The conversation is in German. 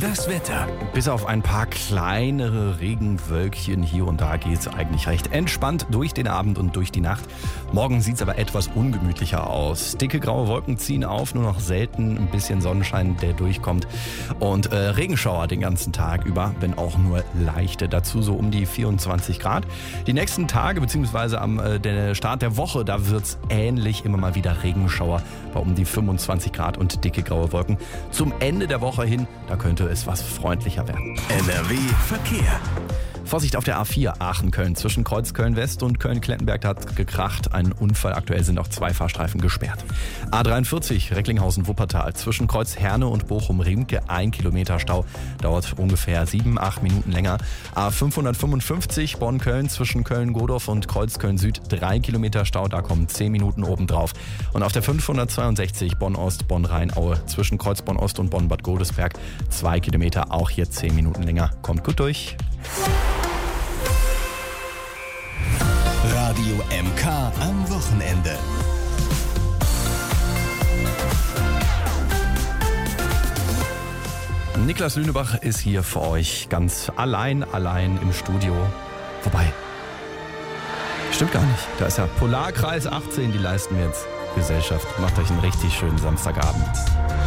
Das Wetter. Bis auf ein paar kleinere Regenwölkchen hier und da geht es eigentlich recht entspannt durch den Abend und durch die Nacht. Morgen sieht es aber etwas ungemütlicher aus. Dicke graue Wolken ziehen auf, nur noch selten ein bisschen Sonnenschein, der durchkommt. Und Regenschauer den ganzen Tag über, wenn auch nur leichte. Dazu so um die 24 Grad. Die nächsten Tage bzw. am der Start der Woche, da wird es ähnlich immer mal wieder Regenschauer bei um die 25 Grad und dicke graue Wolken. Zum Ende der Woche hin, da könnte es was freundlicher werden. NRW Verkehr. Vorsicht auf der A4 Aachen-Köln. Zwischen Kreuz Köln-West und Köln-Klettenberg hat gekracht. Ein Unfall. Aktuell sind auch 2 Fahrstreifen gesperrt. A43 Recklinghausen-Wuppertal. Zwischen Kreuz Herne und Bochum-Riemke 1 Kilometer Stau. Dauert ungefähr 7-8 Minuten länger. A555 Bonn-Köln. Zwischen Köln-Godorf und Kreuz Köln-Süd 3 Kilometer Stau. Da kommen 10 Minuten obendrauf. Und auf der 562 Bonn-Ost, Bonn-Rheinaue. Zwischen Kreuz Bonn-Ost und Bonn-Bad Godesberg 2 Kilometer. Auch hier 10 Minuten länger. Kommt gut durch. Radio MK am Wochenende. Niklas Lünebach ist hier für euch ganz allein im Studio. Wobei, stimmt gar nicht. Da ist ja Polarkreis 18, die leisten mir jetzt Gesellschaft. Macht euch einen richtig schönen Samstagabend.